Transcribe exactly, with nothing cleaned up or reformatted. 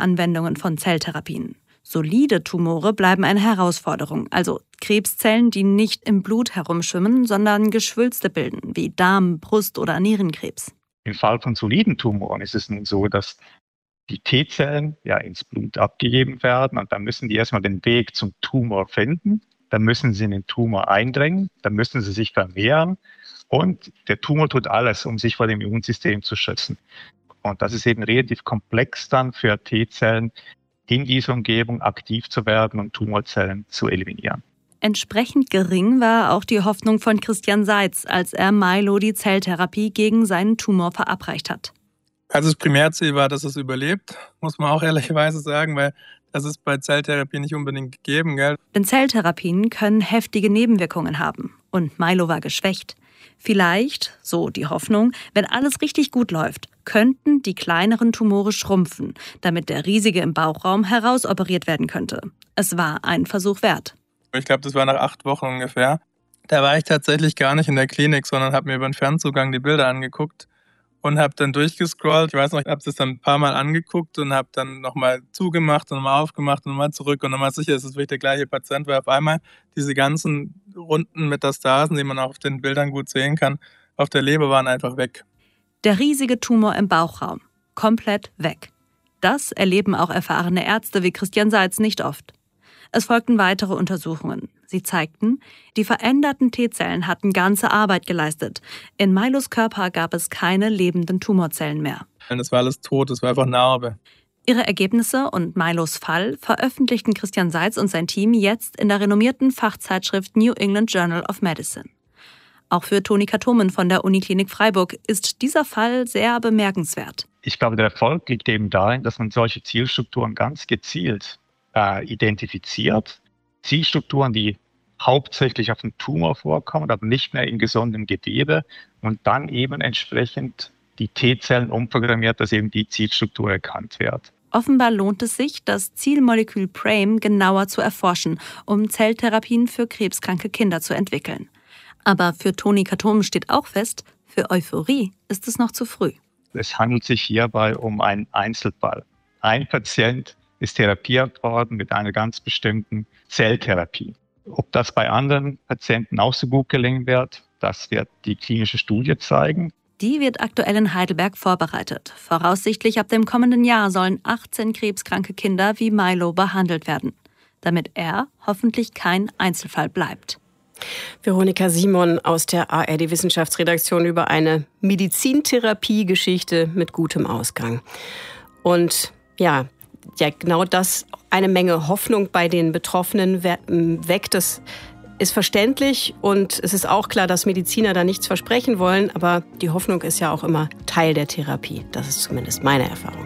Anwendungen von Zelltherapien. Solide Tumore bleiben eine Herausforderung, also Krebszellen, die nicht im Blut herumschwimmen, sondern Geschwülste bilden, wie Darm-, Brust- oder Nierenkrebs. Im Fall von soliden Tumoren ist es nun so, dass die T-Zellen ja ins Blut abgegeben werden und dann müssen die erstmal den Weg zum Tumor finden, dann müssen sie in den Tumor eindringen, dann müssen sie sich vermehren und der Tumor tut alles, um sich vor dem Immunsystem zu schützen. Und das ist eben relativ komplex dann für T-Zellen, in dieser Umgebung aktiv zu werden und Tumorzellen zu eliminieren. Entsprechend gering war auch die Hoffnung von Christian Seitz, als er Milo die Zelltherapie gegen seinen Tumor verabreicht hat. Also das Primärziel war, dass es überlebt, muss man auch ehrlicherweise sagen, weil das ist bei Zelltherapie nicht unbedingt gegeben, gell? Denn Zelltherapien können heftige Nebenwirkungen haben und Milo war geschwächt. Vielleicht, so die Hoffnung, wenn alles richtig gut läuft, könnten die kleineren Tumore schrumpfen, damit der riesige im Bauchraum herausoperiert werden könnte. Es war ein Versuch wert. Ich glaube, das war nach acht Wochen ungefähr. Da war ich tatsächlich gar nicht in der Klinik, sondern habe mir über den Fernzugang die Bilder angeguckt und habe dann durchgescrollt. Ich weiß noch, ich habe das dann ein paar Mal angeguckt und habe dann nochmal zugemacht und nochmal aufgemacht und nochmal zurück und nochmal sicher, dass es wirklich der gleiche Patient war. Auf einmal diese ganzen runden Metastasen, die man auch auf den Bildern gut sehen kann, auf der Leber waren einfach weg. Der riesige Tumor im Bauchraum, komplett weg. Das erleben auch erfahrene Ärzte wie Christian Seitz nicht oft. Es folgten weitere Untersuchungen. Sie zeigten, die veränderten T-Zellen hatten ganze Arbeit geleistet. In Milos Körper gab es keine lebenden Tumorzellen mehr. Das war alles tot, das war einfach Narbe. Ihre Ergebnisse und Milos Fall veröffentlichten Christian Seitz und sein Team jetzt in der renommierten Fachzeitschrift New England Journal of Medicine. Auch für Toni Katomen von der Uniklinik Freiburg ist dieser Fall sehr bemerkenswert. Ich glaube, der Erfolg liegt eben darin, dass man solche Zielstrukturen ganz gezielt äh, identifiziert. Zielstrukturen, die hauptsächlich auf dem Tumor vorkommen, aber nicht mehr in gesundem Gewebe und dann eben entsprechend die T-Zellen umprogrammiert, dass eben die Zielstruktur erkannt wird. Offenbar lohnt es sich, das Zielmolekül PRAME genauer zu erforschen, um Zelltherapien für krebskranke Kinder zu entwickeln. Aber für Toni Katomen steht auch fest, für Euphorie ist es noch zu früh. Es handelt sich hierbei um einen Einzelfall. Ein Patient ist therapiert worden mit einer ganz bestimmten Zelltherapie. Ob das bei anderen Patienten auch so gut gelingen wird, das wird die klinische Studie zeigen. Die wird aktuell in Heidelberg vorbereitet. Voraussichtlich ab dem kommenden Jahr sollen achtzehn krebskranke Kinder wie Milo behandelt werden, damit er hoffentlich kein Einzelfall bleibt. Veronika Simon aus der A R D-Wissenschaftsredaktion über eine Medizintherapie-Geschichte mit gutem Ausgang. Und ja, ja, genau das, eine Menge Hoffnung bei den Betroffenen weckt. Das ist verständlich und es ist auch klar, dass Mediziner da nichts versprechen wollen. Aber die Hoffnung ist ja auch immer Teil der Therapie. Das ist zumindest meine Erfahrung.